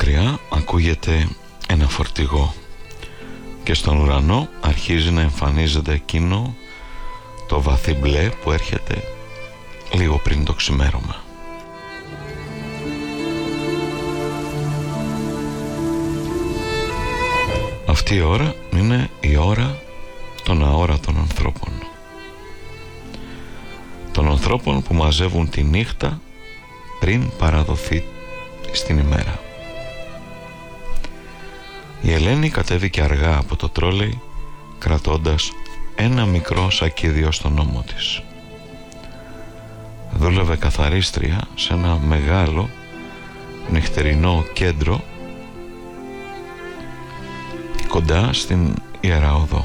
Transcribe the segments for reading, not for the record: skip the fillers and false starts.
μακριά ακούγεται ένα φορτηγό και στον ουρανό αρχίζει να εμφανίζεται εκείνο το βαθύ μπλε που έρχεται λίγο πριν το ξημέρωμα. Αυτή η ώρα είναι η ώρα των αόρατων ανθρώπων. Των ανθρώπων που μαζεύουν τη νύχτα πριν παραδοθεί στην ημέρα. Η Ελένη κατέβηκε αργά από το τρόλεϊ κρατώντας ένα μικρό σακίδιο στον ώμο της. Δούλευε καθαρίστρια σε ένα μεγάλο νυχτερινό κέντρο κοντά στην Ιερά Οδό.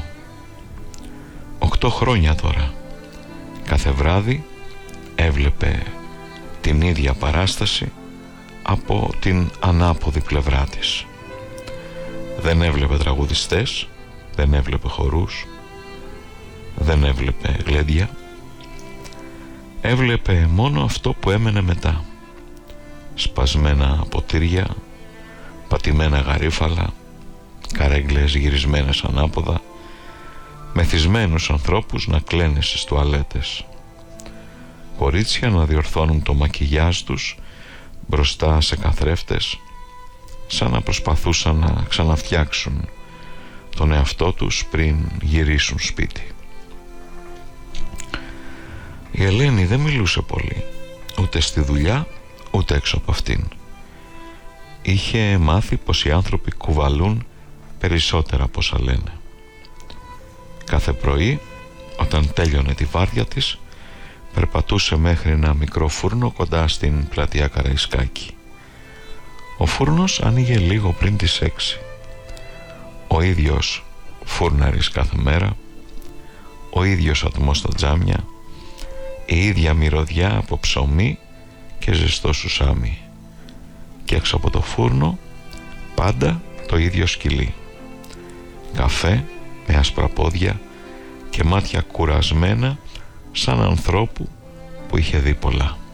8 χρόνια τώρα. Κάθε βράδυ έβλεπε την ίδια παράσταση από την ανάποδη πλευρά της. Δεν έβλεπε τραγουδιστές, δεν έβλεπε χορούς, δεν έβλεπε γλέντια. Έβλεπε μόνο αυτό που έμενε μετά. Σπασμένα ποτήρια, πατημένα γαρίφαλα, καρέγκλες γυρισμένες ανάποδα, μεθυσμένους ανθρώπους να κλαίνε στις τουαλέτες, κορίτσια να διορθώνουν το μακιγιάζ τους μπροστά σε καθρέφτες, σαν να προσπαθούσαν να ξαναφτιάξουν τον εαυτό τους πριν γυρίσουν σπίτι. Η Ελένη δεν μιλούσε πολύ, ούτε στη δουλειά ούτε έξω από αυτήν. Είχε μάθει πως οι άνθρωποι κουβαλούν περισσότερα από όσα λένε. Κάθε πρωί όταν τέλειωνε τη βάρδια της περπατούσε μέχρι ένα μικρό φούρνο κοντά στην πλατεία Καραϊσκάκη. Ο φούρνος άνοιγε λίγο πριν τις 6. Ο ίδιος φούρναρης κάθε μέρα, ο ίδιος ατμός στα τζάμια, η ίδια μυρωδιά από ψωμί και ζεστό σουσάμι, και έξω από το φούρνο πάντα το ίδιο σκυλί, καφέ με άσπρα πόδια και μάτια κουρασμένα σαν ανθρώπου που είχε δει πολλά.